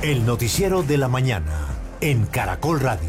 El noticiero de la mañana en Caracol Radio.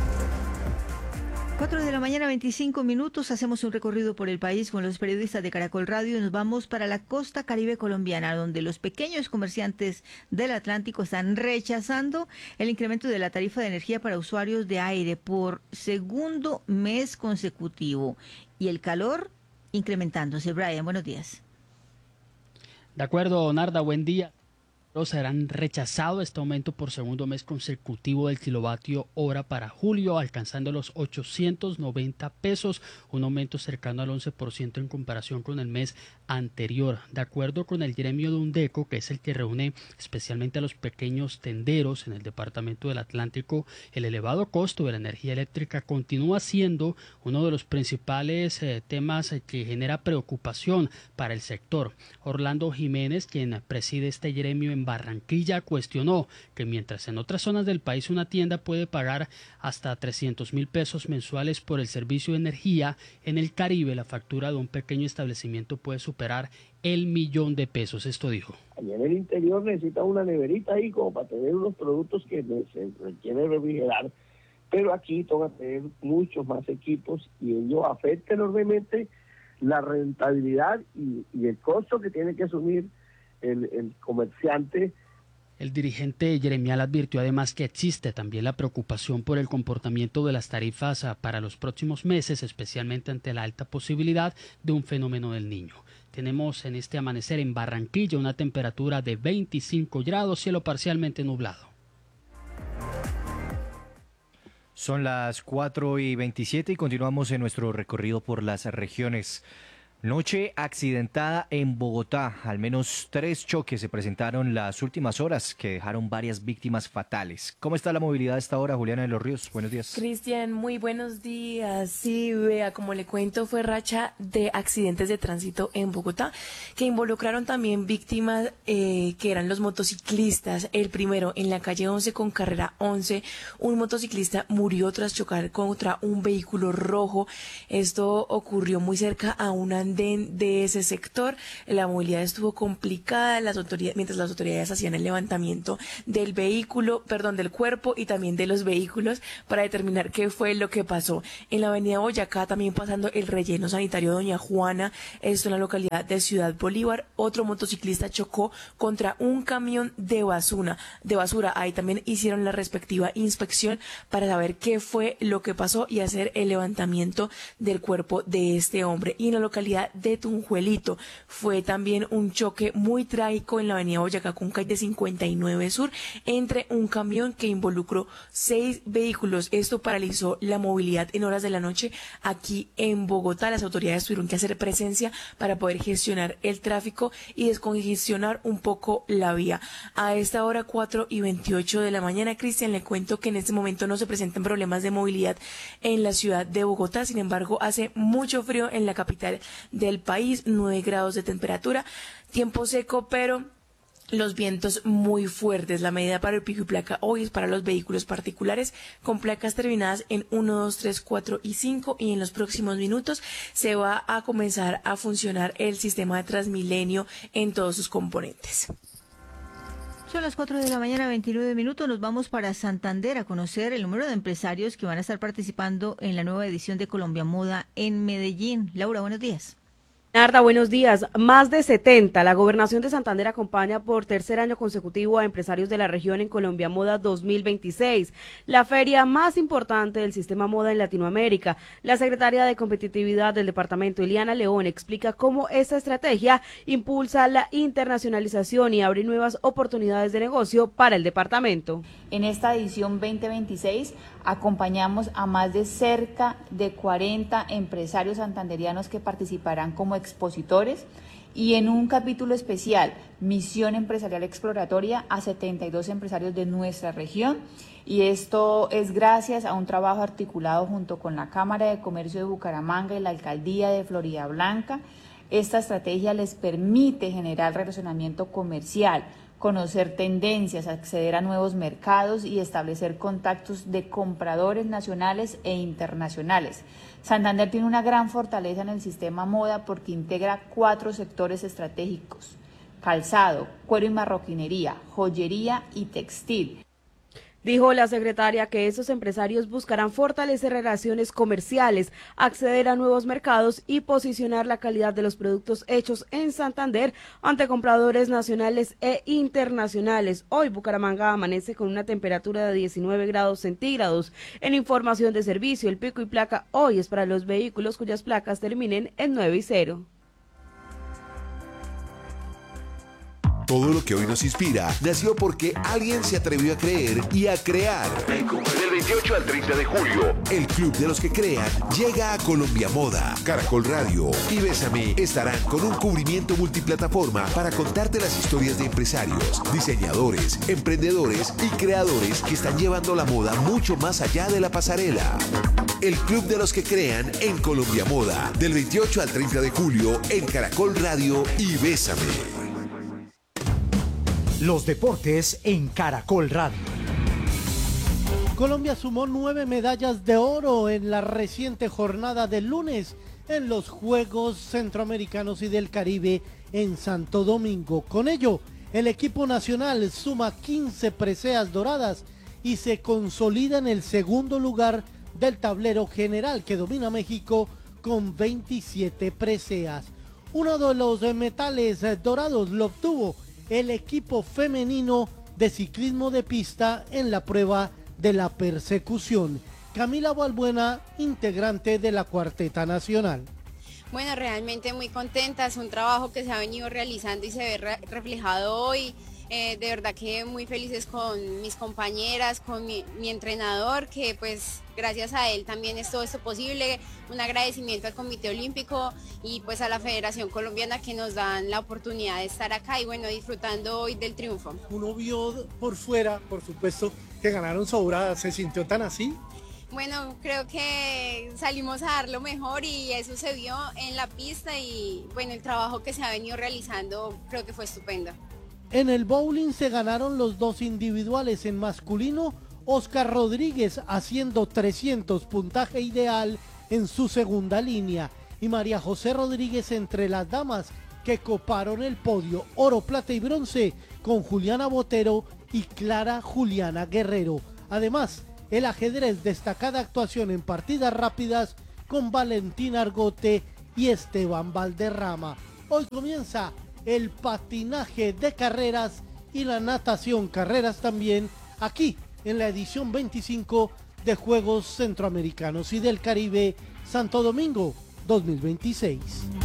4 de la mañana, 25 minutos. Hacemos un recorrido por el país con los periodistas de Caracol Radio y nos vamos para la costa caribe colombiana, donde los pequeños comerciantes del Atlántico están rechazando el incremento de la tarifa de energía para usuarios de aire por segundo mes consecutivo y el calor incrementándose. Brian, buenos días. De acuerdo, Narda, buen día. Serán rechazado este aumento por segundo mes consecutivo del kilovatio hora para julio, alcanzando los 890 pesos, un aumento cercano al 11% en comparación con el mes anterior. De acuerdo con el gremio de UNDECO, que es el que reúne especialmente a los pequeños tenderos en el departamento del Atlántico, el elevado costo de la energía eléctrica continúa siendo uno de los principales temas que genera preocupación para el sector. Orlando Jiménez, quien preside este gremio en Barranquilla, cuestionó que mientras en otras zonas del país una tienda puede pagar hasta 300.000 pesos mensuales por el servicio de energía, en el Caribe la factura de un pequeño establecimiento puede superar el 1.000.000 de pesos. Esto dijo. Allá en el interior necesita una neverita ahí como para tener unos productos que se requieren refrigerar, pero aquí toca tener muchos más equipos y ello afecta enormemente la rentabilidad y el costo que tiene que asumir el comerciante. El dirigente Jeremial advirtió además que existe también la preocupación por el comportamiento de las tarifas para los próximos meses, especialmente ante la alta posibilidad de un fenómeno del Niño. Tenemos en este amanecer en Barranquilla una temperatura de 25 grados, cielo parcialmente nublado. Son las 4:27 y continuamos en nuestro recorrido por las regiones. Noche accidentada en Bogotá. Al menos 3 choques se presentaron las últimas horas que dejaron varias víctimas fatales. ¿Cómo está la movilidad a esta hora, Juliana de los Ríos? Buenos días. Cristian, muy buenos días. Sí, vea, como le cuento, fue racha de accidentes de tránsito en Bogotá que involucraron también víctimas que eran los motociclistas. El primero, en la calle 11 con carrera 11, un motociclista murió tras chocar contra un vehículo rojo. Esto ocurrió muy cerca a una de ese sector. La movilidad estuvo complicada mientras las autoridades hacían el levantamiento del cuerpo y también de los vehículos para determinar qué fue lo que pasó. En la avenida Boyacá, también pasando el relleno sanitario Doña Juana, esto en la localidad de Ciudad Bolívar, otro motociclista chocó contra un camión de basura. Ahí también hicieron la respectiva inspección para saber qué fue lo que pasó y hacer el levantamiento del cuerpo de este hombre. Y en la localidad de Tunjuelito fue también un choque muy trágico en la avenida Boyacá con calle 59 Sur entre un camión que involucró 6 vehículos. Esto paralizó la movilidad en horas de la noche aquí en Bogotá. Las autoridades tuvieron que hacer presencia para poder gestionar el tráfico y descongestionar un poco la vía. A esta hora 4:28 de la mañana, Cristian, le cuento que en este momento no se presentan problemas de movilidad en la ciudad de Bogotá. Sin embargo, hace mucho frío en la capital del país, 9 grados de temperatura, tiempo seco, pero los vientos muy fuertes. La medida para el pico y placa hoy es para los vehículos particulares con placas terminadas en 1, 2, 3, 4 y 5 y en los próximos minutos se va a comenzar a funcionar el sistema de Transmilenio en todos sus componentes. Son las 4 de la mañana, 29 minutos. Nos vamos para Santander a conocer el número de empresarios que van a estar participando en la nueva edición de Colombia Moda en Medellín. Laura, buenos días. Narda, buenos días. Más de 70. La Gobernación de Santander acompaña por tercer año consecutivo a empresarios de la región en Colombia Moda 2026, la feria más importante del sistema moda en Latinoamérica. La secretaria de Competitividad del departamento, Eliana León, explica cómo esta estrategia impulsa la internacionalización y abre nuevas oportunidades de negocio para el departamento. En esta edición 2026 acompañamos a más de cerca de 40 empresarios santanderianos que participarán como expositores y en un capítulo especial, Misión Empresarial Exploratoria, a 72 empresarios de nuestra región. Y esto es gracias a un trabajo articulado junto con la Cámara de Comercio de Bucaramanga y la Alcaldía de Floridablanca. Esta estrategia les permite generar relacionamiento comercial, conocer tendencias, acceder a nuevos mercados y establecer contactos de compradores nacionales e internacionales. Santander tiene una gran fortaleza en el sistema moda porque integra 4 sectores estratégicos: calzado, cuero y marroquinería, joyería y textil. Dijo la secretaria que esos empresarios buscarán fortalecer relaciones comerciales, acceder a nuevos mercados y posicionar la calidad de los productos hechos en Santander ante compradores nacionales e internacionales. Hoy Bucaramanga amanece con una temperatura de 19 grados centígrados. En información de servicio, el pico y placa hoy es para los vehículos cuyas placas terminen en 9 y 0. Todo lo que hoy nos inspira nació porque alguien se atrevió a creer y a crear. Del 28 al 30 de julio, el Club de los que Crean llega a Colombia Moda. Caracol Radio y Bésame estarán con un cubrimiento multiplataforma para contarte las historias de empresarios, diseñadores, emprendedores y creadores que están llevando la moda mucho más allá de la pasarela. El Club de los que Crean en Colombia Moda, del 28 al 30 de julio en Caracol Radio y Bésame. Los deportes en Caracol Radio. Colombia sumó 9 medallas de oro en la reciente jornada del lunes en los Juegos Centroamericanos y del Caribe en Santo Domingo. Con ello, el equipo nacional suma 15 preseas doradas y se consolida en el segundo lugar del tablero general que domina México con 27 preseas. Uno de los metales dorados lo obtuvo el equipo femenino de ciclismo de pista en la prueba de la persecución. Camila Balbuena, integrante de la Cuarteta Nacional. Bueno, realmente muy contenta, es un trabajo que se ha venido realizando y se ve reflejado hoy. De verdad que muy felices con mis compañeras, con mi entrenador, que pues gracias a él también es todo esto posible. Un agradecimiento al Comité Olímpico y pues a la Federación Colombiana que nos dan la oportunidad de estar acá y bueno, disfrutando hoy del triunfo. Uno vio por fuera, por supuesto, que ganaron sobradas, ¿se sintió tan así? Bueno, creo que salimos a dar lo mejor y eso se vio en la pista y bueno, el trabajo que se ha venido realizando creo que fue estupendo. En el bowling se ganaron los 2 individuales. En masculino, Oscar Rodríguez haciendo 300, puntaje ideal en su segunda línea. Y María José Rodríguez entre las damas que coparon el podio, oro, plata y bronce con Juliana Botero y Clara Juliana Guerrero. Además, el ajedrez, destacada actuación en partidas rápidas con Valentina Argote y Esteban Valderrama. Hoy comienza el patinaje de carreras y la natación carreras también, aquí en la edición 25 de Juegos Centroamericanos y del Caribe Santo Domingo 2026.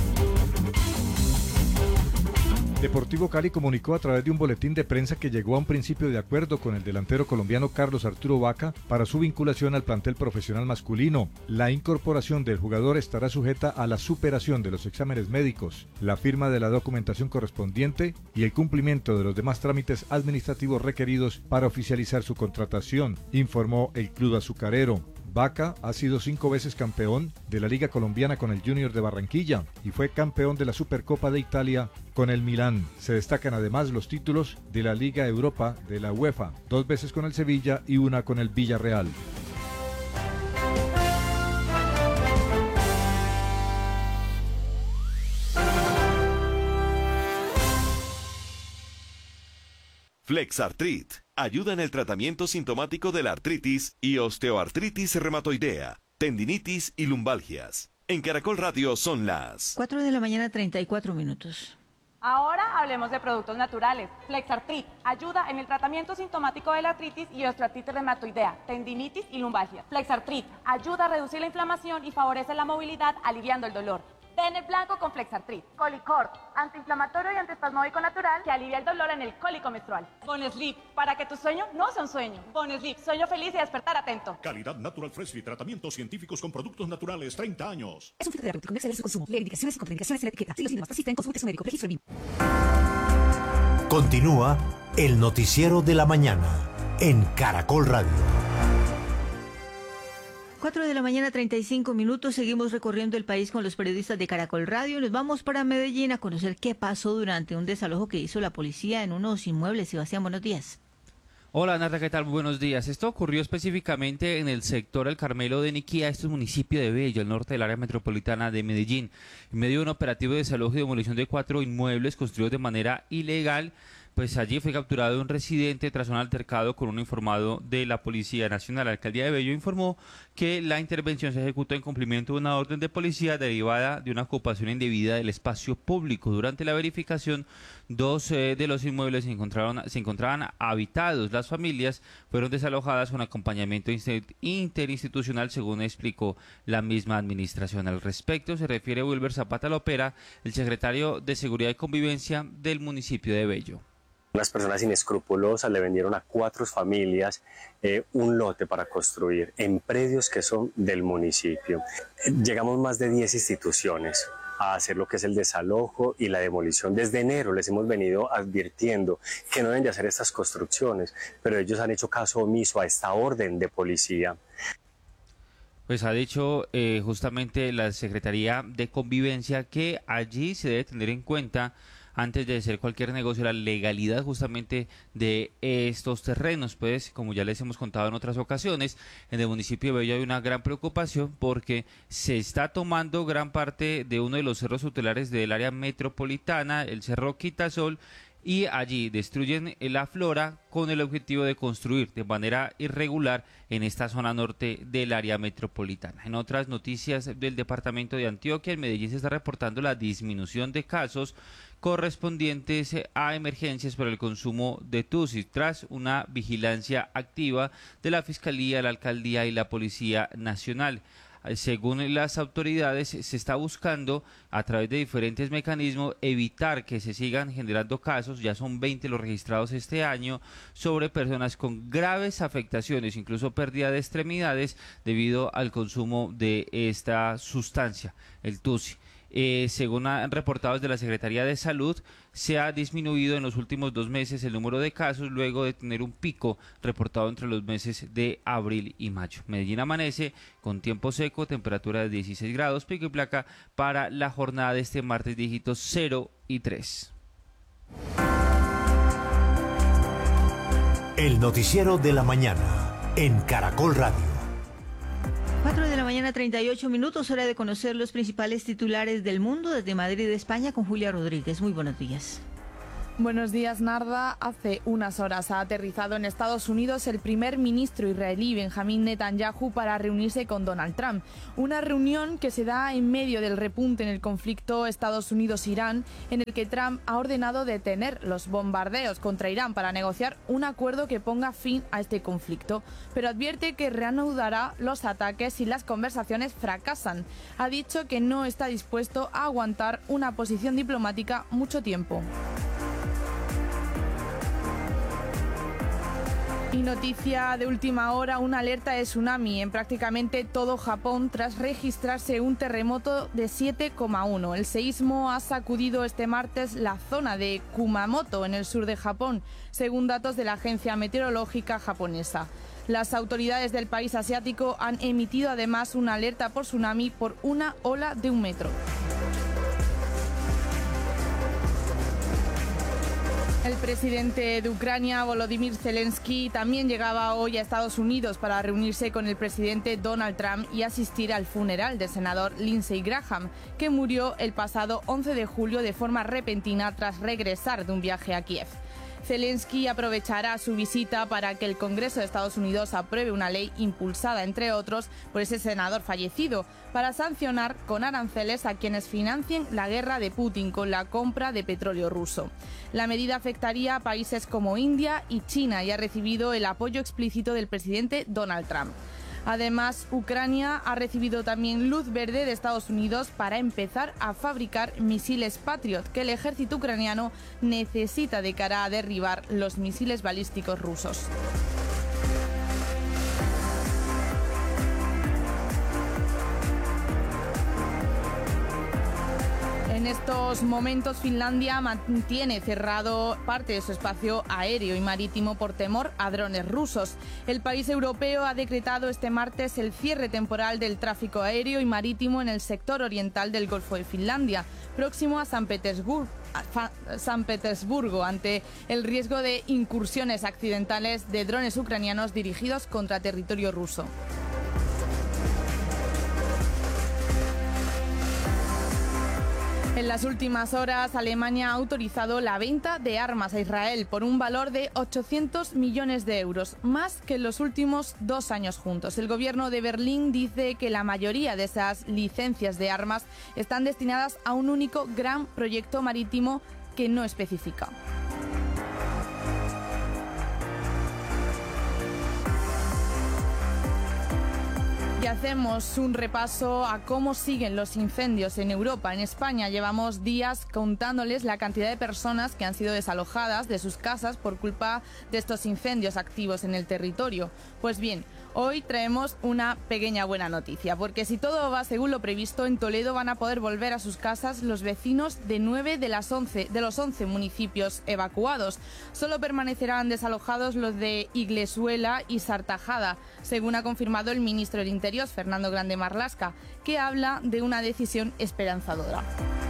Deportivo Cali comunicó a través de un boletín de prensa que llegó a un principio de acuerdo con el delantero colombiano Carlos Arturo Vaca para su vinculación al plantel profesional masculino. La incorporación del jugador estará sujeta a la superación de los exámenes médicos, la firma de la documentación correspondiente y el cumplimiento de los demás trámites administrativos requeridos para oficializar su contratación, informó el club azucarero. Vaca ha sido 5 veces campeón de la Liga Colombiana con el Junior de Barranquilla y fue campeón de la Supercopa de Italia con el Milán. Se destacan además los títulos de la Liga Europa de la UEFA, 2 veces con el Sevilla y 1 con el Villarreal. Flexartrit ayuda en el tratamiento sintomático de la artritis y osteoartritis reumatoidea, tendinitis y lumbalgias. En Caracol Radio son las 4 de la mañana, 34 minutos. Ahora hablemos de productos naturales. Flexartrit ayuda en el tratamiento sintomático de la artritis y osteoartritis reumatoidea, tendinitis y lumbalgia. Flexartrit ayuda a reducir la inflamación y favorece la movilidad, aliviando el dolor. Den el blanco con Flexartrit. Colicort, antiinflamatorio y antiespasmódico natural que alivia el dolor en el cólico menstrual. Bonesleep, para que tu sueño no sea un sueño. Bonesleep, sueño feliz y despertar atento. Calidad Natural Fresh y tratamientos científicos con productos naturales, 30 años. Es un fitoterapéutico, no exceder su consumo. Lee indicaciones y contraindicaciones en la etiqueta. Si los síntomas persisten, consulte su médico. Registro BIM. Continúa el noticiero de la mañana en Caracol Radio. 4 de la mañana, 35 minutos. Seguimos recorriendo el país con los periodistas de Caracol Radio. Nos vamos para Medellín a conocer qué pasó durante un desalojo que hizo la policía en unos inmuebles. Sebastián, buenos días. Hola Narda, ¿qué tal? Muy buenos días. Esto ocurrió específicamente en el sector El Carmelo de Niquía, esto es municipio de Bello, al norte del área metropolitana de Medellín. En medio de un operativo de desalojo y demolición de 4 inmuebles construidos de manera ilegal, pues allí fue capturado un residente tras un altercado con un informado de la Policía Nacional. La alcaldía de Bello informó que la intervención se ejecutó en cumplimiento de una orden de policía derivada de una ocupación indebida del espacio público. Durante la verificación, 2 de los inmuebles se encontraban habitados. Las familias fueron desalojadas con acompañamiento interinstitucional, según explicó la misma administración. Al respecto se refiere Wilber Zapata Lopera, el secretario de Seguridad y Convivencia del municipio de Bello. Unas personas inescrupulosas le vendieron a 4 familias un lote para construir en predios que son del municipio. Llegamos más de 10 instituciones a hacer lo que es el desalojo y la demolición. Desde enero les hemos venido advirtiendo que no deben de hacer estas construcciones, pero ellos han hecho caso omiso a esta orden de policía. Pues ha dicho justamente la Secretaría de Convivencia que allí se debe tener en cuenta, antes de hacer cualquier negocio, la legalidad justamente de estos terrenos. Pues como ya les hemos contado en otras ocasiones, en el municipio de Bello hay una gran preocupación porque se está tomando gran parte de uno de los cerros tutelares del área metropolitana, el Cerro Quitasol, y allí destruyen la flora con el objetivo de construir de manera irregular en esta zona norte del área metropolitana. En otras noticias del departamento de Antioquia, en Medellín se está reportando la disminución de casos correspondientes a emergencias por el consumo de TUSI, tras una vigilancia activa de la Fiscalía, la Alcaldía y la Policía Nacional. Según las autoridades, se está buscando a través de diferentes mecanismos evitar que se sigan generando casos, ya son 20 los registrados este año, sobre personas con graves afectaciones, incluso pérdida de extremidades debido al consumo de esta sustancia, el TUSI. Según han reportado desde la Secretaría de Salud, se ha disminuido en los últimos 2 meses el número de casos, luego de tener un pico reportado entre los meses de abril y mayo. Medellín amanece con tiempo seco, temperatura de 16 grados, pico y placa para la jornada de este martes, dígitos 0 y 3. El noticiero de la mañana en Caracol Radio. 4 de la mañana, 38 minutos, hora de conocer los principales titulares del mundo desde Madrid, España, con Julia Rodríguez. Muy buenos días. Buenos días, Narda. Hace unas horas ha aterrizado en Estados Unidos el primer ministro israelí, Benjamín Netanyahu, para reunirse con Donald Trump. Una reunión que se da en medio del repunte en el conflicto Estados Unidos-Irán, en el que Trump ha ordenado detener los bombardeos contra Irán para negociar un acuerdo que ponga fin a este conflicto. Pero advierte que reanudará los ataques si las conversaciones fracasan. Ha dicho que no está dispuesto a aguantar una posición diplomática mucho tiempo. Y noticia de última hora, una alerta de tsunami en prácticamente todo Japón tras registrarse un terremoto de 7,1. El seísmo ha sacudido este martes la zona de Kumamoto, en el sur de Japón, según datos de la agencia meteorológica japonesa. Las autoridades del país asiático han emitido además una alerta por tsunami por una ola de 1 metro. El presidente de Ucrania, Volodymyr Zelensky, también llegaba hoy a Estados Unidos para reunirse con el presidente Donald Trump y asistir al funeral del senador Lindsey Graham, que murió el pasado 11 de julio de forma repentina tras regresar de un viaje a Kiev. Zelensky aprovechará su visita para que el Congreso de Estados Unidos apruebe una ley impulsada, entre otros, por ese senador fallecido, para sancionar con aranceles a quienes financien la guerra de Putin con la compra de petróleo ruso. La medida afectaría a países como India y China y ha recibido el apoyo explícito del presidente Donald Trump. Además, Ucrania ha recibido también luz verde de Estados Unidos para empezar a fabricar misiles Patriot que el ejército ucraniano necesita de cara a derribar los misiles balísticos rusos. En estos momentos Finlandia mantiene cerrado parte de su espacio aéreo y marítimo por temor a drones rusos. El país europeo ha decretado este martes el cierre temporal del tráfico aéreo y marítimo en el sector oriental del Golfo de Finlandia, próximo a San Petersburgo, San Petersburgo ante el riesgo de incursiones accidentales de drones ucranianos dirigidos contra territorio ruso. En las últimas horas, Alemania ha autorizado la venta de armas a Israel por un valor de 800 millones de euros, más que en los últimos 2 años juntos. El gobierno de Berlín dice que la mayoría de esas licencias de armas están destinadas a un único gran proyecto marítimo que no especifica. Y hacemos un repaso a cómo siguen los incendios en Europa. En España llevamos días contándoles la cantidad de personas que han sido desalojadas de sus casas por culpa de estos incendios activos en el territorio. Pues bien, hoy traemos una pequeña buena noticia, porque si todo va según lo previsto, en Toledo van a poder volver a sus casas los vecinos de 9 de los 11 municipios evacuados. Solo permanecerán desalojados los de Iglesuela y Sartajada, según ha confirmado el ministro del Interior, Fernando Grande Marlaska, que habla de una decisión esperanzadora.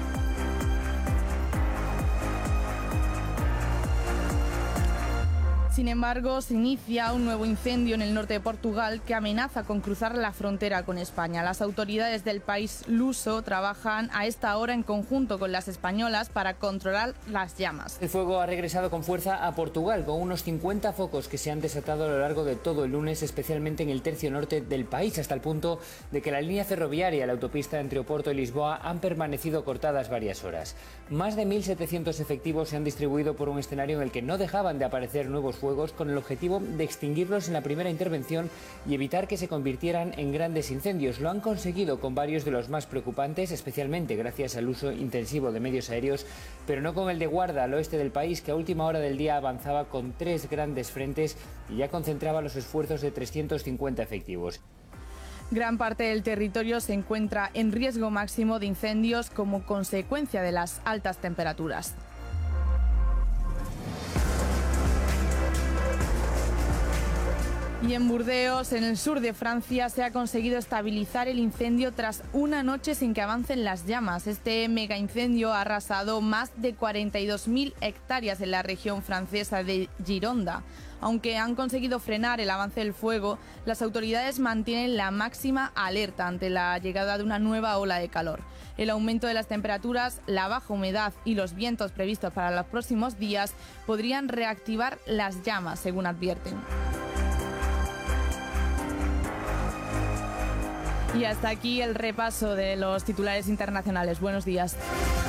Sin embargo, se inicia un nuevo incendio en el norte de Portugal que amenaza con cruzar la frontera con España. Las autoridades del país luso trabajan a esta hora en conjunto con las españolas para controlar las llamas. El fuego ha regresado con fuerza a Portugal, con unos 50 focos que se han desatado a lo largo de todo el lunes, especialmente en el tercio norte del país, hasta el punto de que la línea ferroviaria y la autopista entre Oporto y Lisboa han permanecido cortadas varias horas. Más de 1.700 efectivos se han distribuido por un escenario en el que no dejaban de aparecer nuevos fuegos, con el objetivo de extinguirlos en la primera intervención y evitar que se convirtieran en grandes incendios. Lo han conseguido con varios de los más preocupantes, especialmente gracias al uso intensivo de medios aéreos, pero no con el de Guarda, al oeste del país, que a última hora del día avanzaba con 3 grandes frentes y ya concentraba los esfuerzos de 350 efectivos. Gran parte del territorio se encuentra en riesgo máximo de incendios como consecuencia de las altas temperaturas. Y en Burdeos, en el sur de Francia, se ha conseguido estabilizar el incendio tras una noche sin que avancen las llamas. Este mega incendio ha arrasado más de 42.000 hectáreas en la región francesa de Gironda. Aunque han conseguido frenar el avance del fuego, las autoridades mantienen la máxima alerta ante la llegada de una nueva ola de calor. El aumento de las temperaturas, la baja humedad y los vientos previstos para los próximos días podrían reactivar las llamas, según advierten. Y hasta aquí el repaso de los titulares internacionales. Buenos días.